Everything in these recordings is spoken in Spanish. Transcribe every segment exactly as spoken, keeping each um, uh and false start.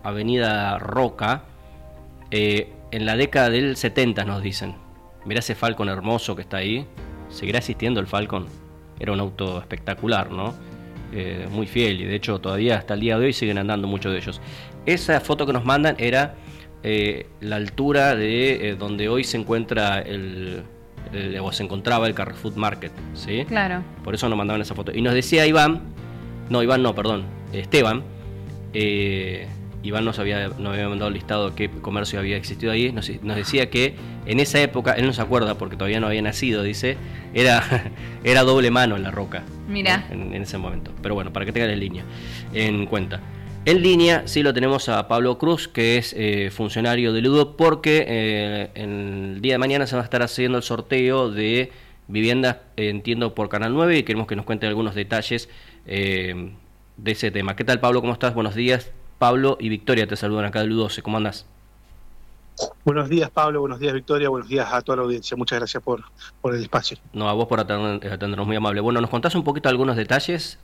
Avenida Roca, eh, en la década del setenta nos dicen. Mirá ese Falcon hermoso que está ahí. ¿Seguirá existiendo el Falcon? Era un auto espectacular, ¿no? Eh, muy fiel, y de hecho todavía hasta el día de hoy siguen andando muchos de ellos. Esa foto que nos mandan era eh, la altura de eh, donde hoy se encuentra el, el, o se encontraba el Carrefour Market, ¿sí? Claro. Por eso nos mandaban esa foto. Y nos decía Iván, no, Iván no, perdón, Esteban, eh, Iván nos había, nos había mandado el listado de qué comercio había existido ahí, nos, nos decía que en esa época, él no se acuerda porque todavía no había nacido, dice, era, era doble mano en la Roca. Mira. ¿No? En, en ese momento. Pero bueno, para que tengan en línea, en cuenta. En línea sí lo tenemos a Pablo Cruz, que es eh, funcionario del U D O, porque eh, en el día de mañana se va a estar haciendo el sorteo de viviendas, eh, entiendo, por Canal nueve, y queremos que nos cuente algunos detalles eh, de ese tema. ¿Qué tal, Pablo? ¿Cómo estás? Buenos días. Pablo y Victoria te saludan acá del U doce. ¿Cómo andás? Buenos días, Pablo. Buenos días, Victoria. Buenos días a toda la audiencia. Muchas gracias por, por el espacio. No, a vos por atender, atendernos, muy amable. Bueno, ¿nos contás un poquito algunos detalles?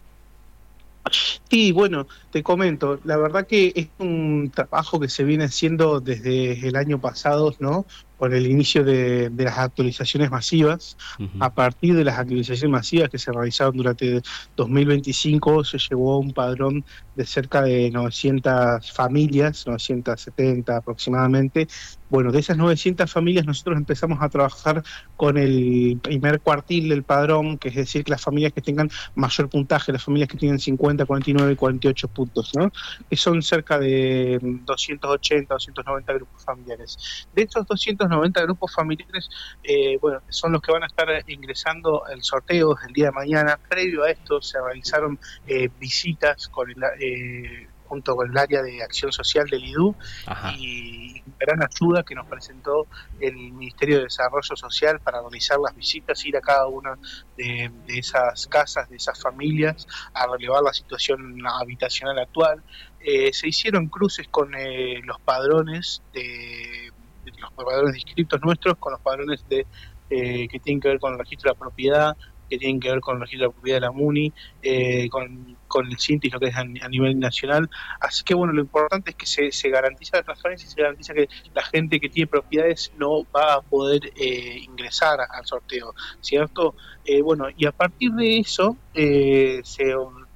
Sí, bueno, te comento, la verdad que es un trabajo que se viene haciendo desde el año pasado, ¿no? Con el inicio de, de las actualizaciones masivas. Uh-huh. A partir de las actualizaciones masivas que se realizaron durante dos mil veinticinco, se llevó a un padrón de cerca de novecientas familias, novecientas setenta aproximadamente. Bueno, de esas novecientas familias nosotros empezamos a trabajar con el primer cuartil del padrón, que es decir, que las familias que tengan mayor puntaje, las familias que tienen cincuenta, cuarenta y nueve y cuarenta y ocho puntos, ¿no? Que son cerca de doscientos ochenta, doscientos noventa grupos familiares. De estos doscientos noventa grupos familiares, eh, bueno, son los que van a estar ingresando el sorteo el día de mañana. Previo a esto se realizaron eh, visitas con el, eh, junto con el área de acción social del I D U. Ajá. Y gran ayuda que nos presentó el Ministerio de Desarrollo Social para realizar las visitas, ir a cada una de, de esas casas, de esas familias, a relevar la situación habitacional actual. Eh, se hicieron cruces con eh, los padrones de los padrones inscritos nuestros, con los padrones de eh, que tienen que ver con el registro de la propiedad, que tienen que ver con el registro de la propiedad de la MUNI, eh, con, con el CINTIS, lo que es a, a nivel nacional. Así que bueno, lo importante es que se, se garantiza la transparencia y se garantiza que la gente que tiene propiedades no va a poder eh, ingresar al sorteo, ¿cierto? Eh, bueno, y a partir de eso eh, se...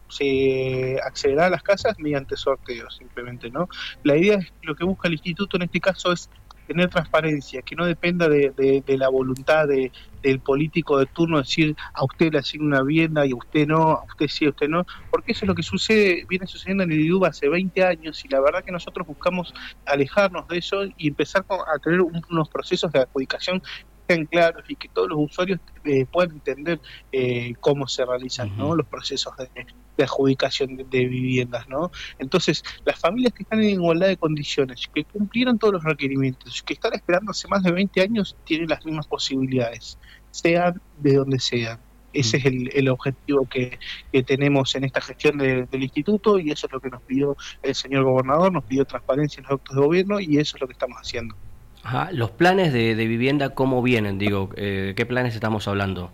se accederá a las casas mediante sorteos, simplemente, ¿no? La idea es, lo que busca el instituto en este caso es tener transparencia, que no dependa de, de, de la voluntad de, del político de turno, decir a usted le asigna una vivienda y a usted no, a usted sí, a usted no, porque eso es lo que sucede, viene sucediendo en el I D U hace veinte años, y la verdad que nosotros buscamos alejarnos de eso y empezar a tener unos procesos de adjudicación sean claros y que todos los usuarios eh, puedan entender eh, cómo se realizan, uh-huh. ¿no? los procesos de, de adjudicación de, de viviendas, ¿no? Entonces, las familias que están en igualdad de condiciones, que cumplieron todos los requerimientos, que están esperando hace más de veinte años, tienen las mismas posibilidades, sean de donde sean. Ese uh-huh. es el, el objetivo que, que tenemos en esta gestión de, del instituto, y eso es lo que nos pidió el señor gobernador, nos pidió transparencia en los actos de gobierno, y eso es lo que estamos haciendo. Ajá. Los planes de, de vivienda, ¿cómo vienen? Digo, eh, ¿qué planes estamos hablando?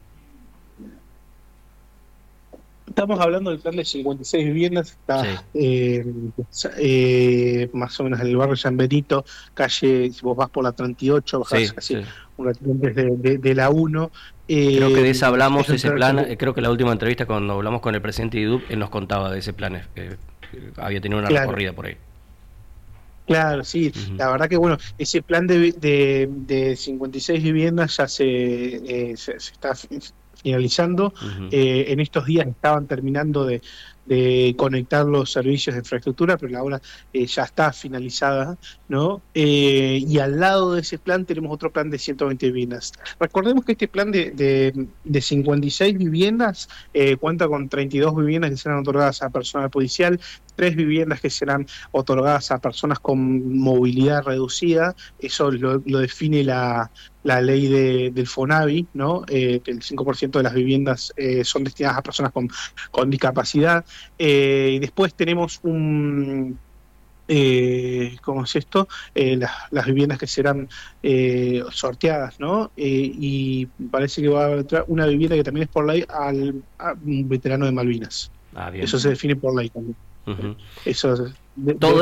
Estamos hablando del plan de cincuenta y seis viviendas, está sí. eh, eh, más o menos en el barrio San Benito, calle, si vos vas por la treinta y ocho, bajás sí, casi sí. un ratito desde de, de la uno. Eh, creo que de esa hablamos, ese plan, que... creo que la última entrevista cuando hablamos con el presidente de I D U, él nos contaba de ese plan, eh, había tenido una claro. recorrida por ahí. Claro, sí, uh-huh. la verdad que bueno, ese plan de, de, de cincuenta y seis viviendas ya se, eh, se, se está finalizando. Uh-huh. Eh, en estos días estaban terminando de, de conectar los servicios de infraestructura, pero la obra eh, ya está finalizada, ¿no? Eh, y al lado de ese plan tenemos otro plan de ciento veinte viviendas. Recordemos que este plan de, de, de cincuenta y seis viviendas eh, cuenta con treinta y dos viviendas que serán otorgadas a personal policial, tres viviendas que serán otorgadas a personas con movilidad reducida, eso lo, lo define la, la ley de, del FONAVI, ¿no? Eh, que el cinco por ciento de las viviendas eh, son destinadas a personas con, con discapacidad. Eh, y después tenemos un... Eh, ¿cómo es esto? Eh, las, las viviendas que serán eh, sorteadas, ¿no? Eh, y parece que va a entrar una vivienda que también es por ley al a un veterano de Malvinas. Ah, bien. Eso se define por ley también. Uh-huh. Eso de, todo